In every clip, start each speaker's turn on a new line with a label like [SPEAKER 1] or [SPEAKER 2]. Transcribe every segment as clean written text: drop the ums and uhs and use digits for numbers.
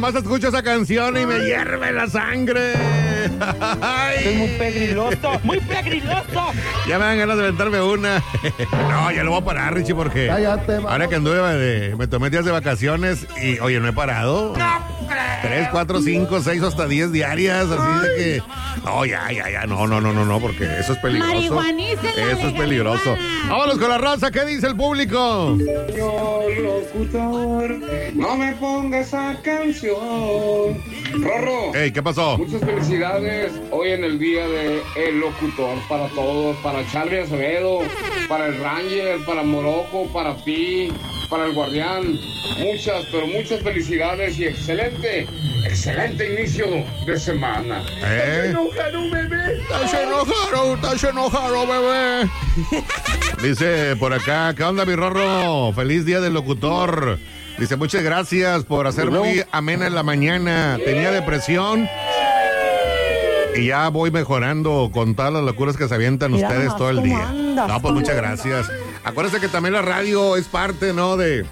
[SPEAKER 1] nomás escucho esa canción y me hierve la sangre.
[SPEAKER 2] Es muy pegriloso, muy pegriloso.
[SPEAKER 1] Ya me dan ganas de aventarme una. No, ya lo voy a parar, Richie, porque ahora que anduve, me tomé días de vacaciones y, oye, no he parado. 3, 4, 5, 6 hasta 10 diarias, así de que... No, ya, no, porque eso es peligroso. Eso es peligroso. Vámonos con la raza, ¿qué dice el público?
[SPEAKER 3] Yo, locutor, no me ponga esa canción. Rorro.
[SPEAKER 1] Hey, ¿qué pasó?
[SPEAKER 3] Muchas felicidades hoy en el día de El Locutor para todos, para Charlie Acevedo, para el Ranger, para Morocco, para ti, para el Guardián. Muchas, pero muchas felicidades y excelente inicio de semana.
[SPEAKER 1] ¿Estás
[SPEAKER 3] enojado, bebé?
[SPEAKER 1] Estás enojado, bebé. Dice por acá, ¿qué onda, mi Rorro? Feliz día del locutor. Dice, muchas gracias por hacer muy amena en la mañana. Tenía depresión y ya voy mejorando con todas las locuras que se avientan ustedes todo el día. No, pues muchas gracias. Acuérdense que también la radio es parte, ¿no? De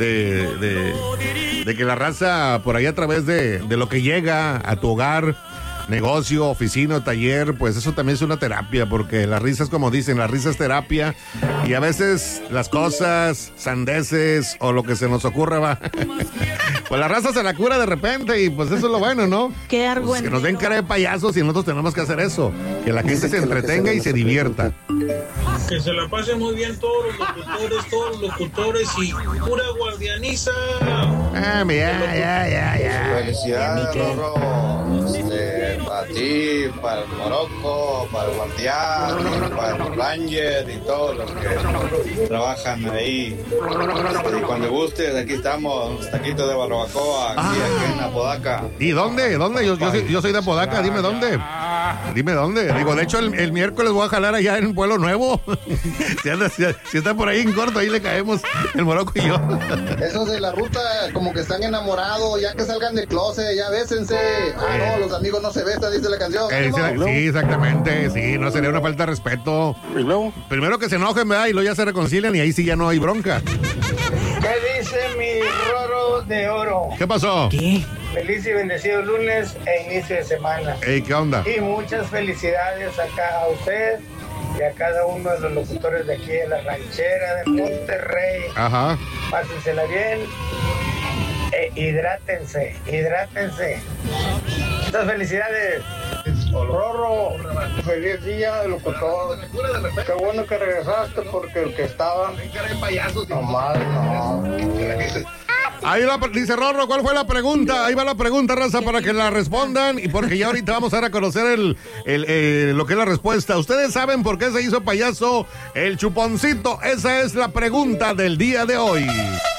[SPEAKER 1] que la raza por ahí a través de lo que llega a tu hogar, negocio, oficina, taller, pues eso también es una terapia, porque las risas, como dicen, la risa es terapia, y a veces las cosas, sandeces o lo que se nos ocurra va. Pues la raza se la cura de repente y pues eso es lo bueno, ¿no?
[SPEAKER 4] Qué argüente.
[SPEAKER 1] Pues que nos den cara de payasos y nosotros tenemos que hacer eso, que la gente se entretenga y se divierta.
[SPEAKER 5] Que se la pasen muy bien todos los locutores y pura guardianiza.
[SPEAKER 1] Ah, ya.
[SPEAKER 6] Felicidades, Rorro. Para ti, para el Morocco, para el Guardián, para el Ranger y todos los que trabajan ahí. Y cuando gustes, aquí estamos, los taquitos de barbacoa, aquí en Apodaca.
[SPEAKER 1] ¿Y dónde? Yo soy de Apodaca, dime dónde. Digo, de hecho el miércoles voy a jalar allá en Pueblo Nuevo. si está por ahí en corto, ahí le caemos el Morocco y yo.
[SPEAKER 7] Esos de la ruta, como que están enamorados, ya que salgan del closet, ya bésense. No, los amigos no se besan, dice la canción.
[SPEAKER 1] Sí, exactamente, sí, no sería una falta de respeto.
[SPEAKER 2] ¿Y luego?
[SPEAKER 1] Primero que se enojen, ¿verdad? Y luego ya se reconcilian y ahí sí ya no hay bronca.
[SPEAKER 8] ¿Qué dice mi Rorro de oro?
[SPEAKER 1] ¿Qué pasó?
[SPEAKER 4] ¿Qué?
[SPEAKER 8] Feliz y bendecido lunes e inicio de semana.
[SPEAKER 1] Ey, ¿qué onda?
[SPEAKER 8] Y muchas felicidades acá a usted y a cada uno de los locutores de aquí de la ranchera de Monterrey.
[SPEAKER 1] Ajá.
[SPEAKER 8] Pásensela bien. Hidrátense. Muchas felicidades. Rorro, feliz día del locutor. Qué bueno que regresaste porque el que estaba nomás no.
[SPEAKER 1] Ahí dice Rorro, ¿cuál fue la pregunta? Ahí va la pregunta, raza, para que la respondan y porque ya ahorita vamos a dar a conocer lo que es la respuesta. ¿Ustedes saben por qué se hizo payaso el Chuponcito? Esa es la pregunta del día de hoy.